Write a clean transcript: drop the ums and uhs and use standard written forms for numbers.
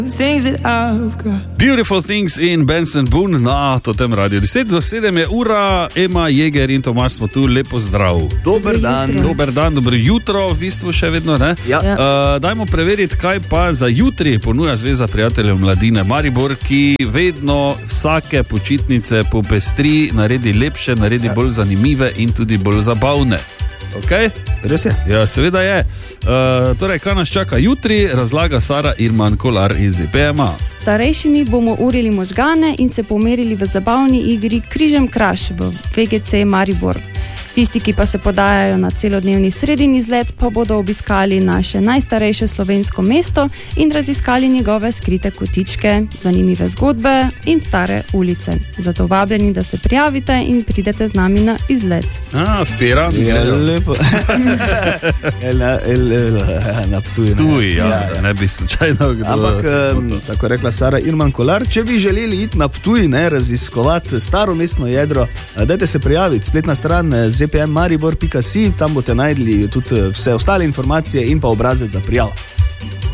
Beautiful Things in Benson Boone na tem radiju. 10 do 7 je ura, Ema Jeger in Tomaž smo tu, lepo zdrav. Dober dan. Dober dan, dobro jutro, v bistvu še vedno, ne? Ja. Dajmo preveriti, kaj pa za jutri ponuja Zveza prijateljev mladine Maribor, ki vedno vsake počitnice popestri, naredi lepše, naredi bolj zanimive in tudi bolj zabavne. Okay? Res je? Ja, seveda je. Torej, kaj nas čaka jutri, razlaga Sara Irman Kolar iz EPMA. Starejšimi bomo urili možgane in se pomerili v zabavni igri Križem Kraš v VGC Maribor. Tisti, ki pa se podajajo na celodnevni sredini izlet, pa bodo obiskali naše najstarejše slovensko mesto in raziskali njegove skrite kotičke, zanimive zgodbe in stare ulice. Zato vabljeni, da se prijavite in pridete z nami na izlet. Fera. Ja, lepo. Na Ptuju. Tuj, ja, ne bi slučajno kdo. Ampak, tako rekla Sara Irman Kolar, če bi želeli iti na Ptuj, raziskovati staro mestno jedro, dajte se prijaviti, spletna stran zpmmaribor.si, tam boste najdli tudi vse ostale informacije in pa obrazec za prijavo.